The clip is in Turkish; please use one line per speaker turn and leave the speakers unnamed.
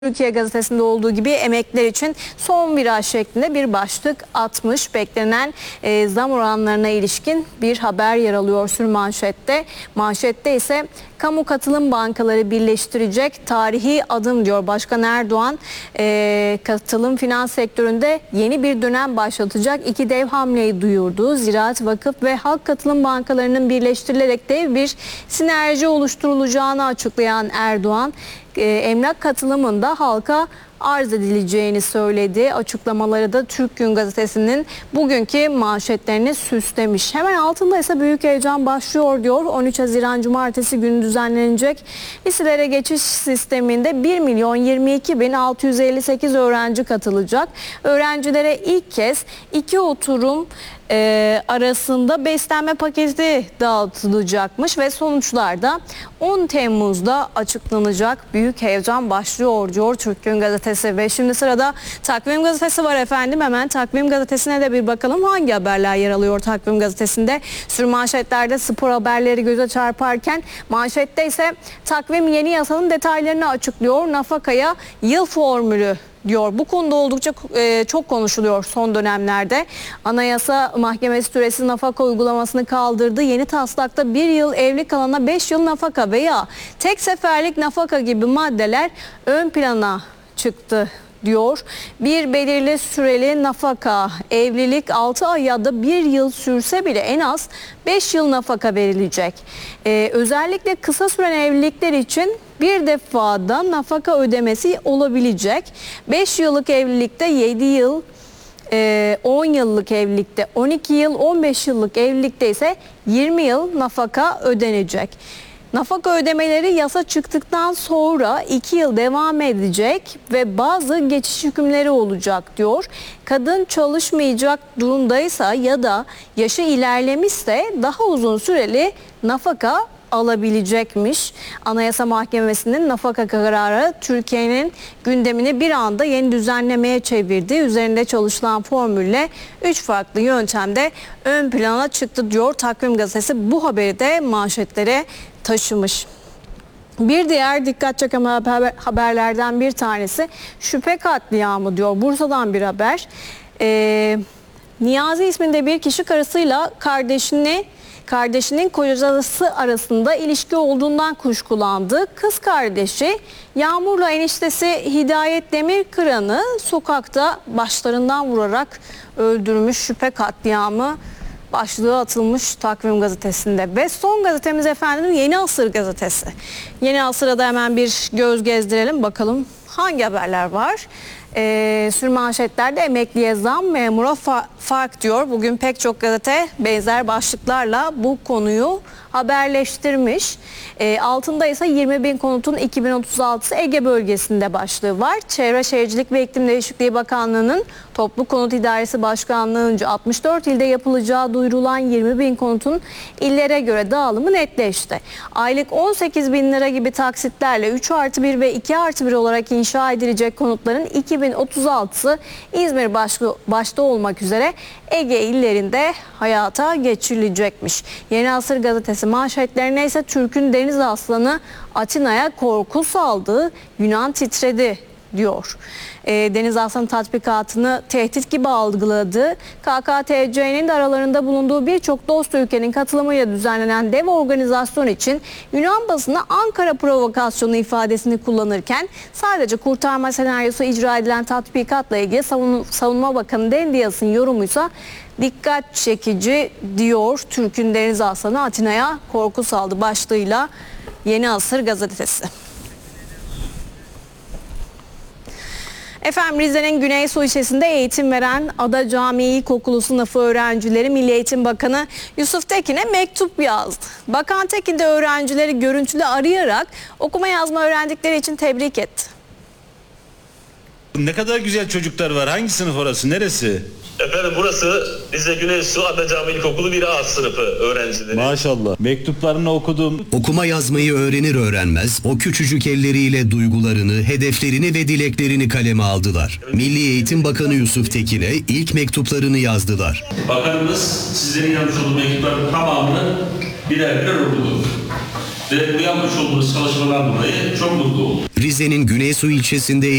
Türkiye Gazetesi'nde olduğu gibi emekliler için son viraj şeklinde bir başlık atmış. Beklenen zam oranlarına ilişkin bir haber yer alıyor sürmanşette. Manşette ise kamu katılım bankaları birleştirecek tarihi adım diyor. Başkan Erdoğan katılım finans sektöründe yeni bir dönem başlatacak 2 dev hamleyi duyurdu. Ziraat, Vakıf ve Halk Katılım Bankalarının birleştirilerek dev bir sinerji oluşturulacağını açıklayan Erdoğan, emlak katılımında halka arz edileceğini söyledi. Açıklamaları da Türk Gün Gazetesi'nin bugünkü manşetlerini süslemiş. Hemen altında ise büyük heyecan başlıyor diyor. 13 Haziran Cumartesi günü düzenlenecek liselere geçiş sisteminde 1.022.658 öğrenci katılacak. Öğrencilere ilk kez 2 oturum arasında beslenme paketi dağıtılacakmış ve sonuçlar da 10 Temmuz'da açıklanacak. Büyük heyecan başlıyor diyor Türk Gün Gazetesi. Ve şimdi sırada Takvim Gazetesi var efendim. Hemen Takvim Gazetesi'ne de bir bakalım. Hangi haberler yer alıyor Takvim Gazetesi'nde? Sürmanşetlerde spor haberleri göze çarparken manşette ise takvim yeni yasanın detaylarını açıklıyor. Nafakaya yıl formülü diyor. Bu konuda oldukça çok konuşuluyor son dönemlerde. Anayasa Mahkemesi süresiz nafaka uygulamasını kaldırdı. Yeni taslakta 1 yıl evli kalana 5 yıl nafaka veya tek seferlik nafaka gibi maddeler ön plana çıktı diyor. Bir belirli süreli nafaka, evlilik 6 ay ya da 1 yıl sürse bile en az 5 yıl nafaka verilecek. Özellikle kısa süren evlilikler için bir defada nafaka ödemesi olabilecek. 5 yıllık evlilikte 7 yıl, 10 yıllık evlilikte 12 yıl, 15 yıllık evlilikte ise 20 yıl nafaka ödenecek. Nafaka ödemeleri yasa çıktıktan sonra 2 yıl devam edecek ve bazı geçiş hükümleri olacak diyor. Kadın çalışmayacak durumdaysa ya da yaşı ilerlemişse daha uzun süreli nafaka alabilecekmiş. Anayasa Mahkemesi'nin nafaka kararı Türkiye'nin gündemini bir anda yeni düzenlemeye çevirdi. Üzerinde çalışılan formülle 3 farklı yöntemde ön plana çıktı diyor Takvim Gazetesi. Bu haberi de manşetlere taşımış. Bir diğer dikkat çeken haberlerden bir tanesi şüphe katliamı diyor. Bursa'dan bir haber. Niyazi isminde bir kişi karısıyla kardeşinin kocası arasında ilişki olduğundan kuşkulandı. Kız kardeşi Yağmur'la eniştesi Hidayet Demirkıran'ı sokakta başlarından vurarak öldürmüş. Şüphe katliamı başlığı atılmış Takvim Gazetesi'nde. Ve son gazetemiz efendim Yeni Asır Gazetesi. Yeni Asır'a da hemen bir göz gezdirelim bakalım hangi haberler var. Sürmanşetlerde emekliye zam, memura fark diyor. Bugün pek çok gazete benzer başlıklarla bu konuyu haberleştirmiş. Altında ise 20.000 konutun 2036'sı Ege bölgesinde başlığı var. Çevre Şehircilik ve İklim Değişikliği Bakanlığı'nın Toplu Konut İdaresi Başkanlığı'nca 64 ilde yapılacağı duyurulan 20.000 konutun illere göre dağılımı netleşti. Aylık 18.000 lira gibi taksitlerle 3+1 ve 2+1 olarak inşa edilecek konutların 2036'sı İzmir başta olmak üzere Ege illerinde hayata geçirilecekmiş. Yeni Asır Gazetesi manşetlerine ise Türk'ün deniz aslanı Atina'ya korku saldı, Yunan titredi diyor. Deniz aslanı tatbikatını tehdit gibi algıladı. KKTC'nin de aralarında bulunduğu birçok dost ülkenin katılımıyla düzenlenen dev organizasyon için Yunan basını Ankara provokasyonu ifadesini kullanırken sadece kurtarma senaryosu icra edilen tatbikatla ilgili Savunma Bakanı Dendias'ın yorumuysa dikkat çekici diyor. Türk'ün deniz aslanı Atina'ya korku saldı başlığıyla Yeni Asır Gazetesi. Efendim Rize'nin Güneysu ilçesinde eğitim veren Ada Camii İlkokulu sınıfı öğrencileri Milli Eğitim Bakanı Yusuf Tekin'e mektup yazdı. Bakan Tekin de öğrencileri görüntülü arayarak okuma yazma öğrendikleri için tebrik etti.
Ne kadar güzel çocuklar var. Hangi sınıf orası? Neresi?
Efendim burası Rize Güneysu Ada Camii İlkokulu 1A sınıfı öğrencileri.
Maşallah. Mektuplarını okudum.
Okuma yazmayı öğrenir öğrenmez o küçücük elleriyle duygularını, hedeflerini ve dileklerini kaleme aldılar. Milli Eğitim Bakanı Yusuf Tekin'e ilk mektuplarını yazdılar.
Bakanımız sizlerin yazmış olduğu mektupların tamamını birer birer okudu.
ve bu yapmış olduğunuz çalışmadan dolayı çok mutlu oldum.
Rize'nin Güneysu ilçesinde